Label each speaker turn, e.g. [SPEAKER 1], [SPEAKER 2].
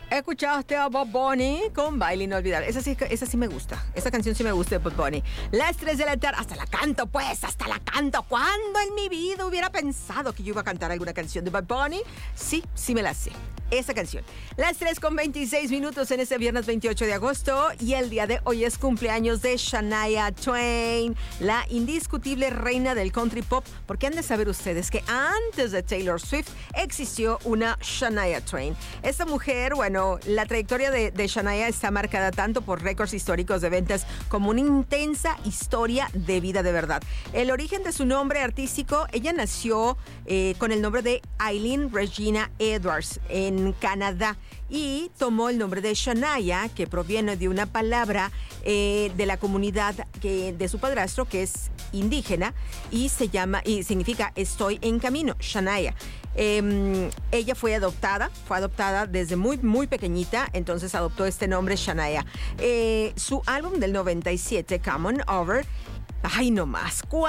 [SPEAKER 1] Escuchaste a Bob Bunny con Baile Inolvidable. Esa sí me gusta. Esa canción sí me gusta de Bob Bunny. Las 3 de la tarde. Hasta la canto, pues. Hasta la canto. ¿Cuándo en mi vida hubiera pensado que yo iba a cantar alguna canción de Bob Bunny? Sí me la sé. Esa canción. Las 3:26 en este viernes 28 de agosto. Y el día de hoy es cumpleaños de Shania Twain, la indiscutible reina del country pop. Porque han de saber ustedes que antes de Taylor Swift existió una Shania Twain. Esta mujer, bueno, la trayectoria de Shania está marcada tanto por récords históricos de ventas como una intensa historia de vida de verdad. El origen de su nombre artístico, ella nació con el nombre de Eileen Regina Edwards en Canadá y tomó el nombre de Shania, que proviene de una palabra de la comunidad de su padrastro, que es indígena, y significa estoy en camino, Shania. Ella fue adoptada desde muy, muy pequeñita, entonces adoptó este nombre Shania. Su álbum del 97, Come On Over, ay no más,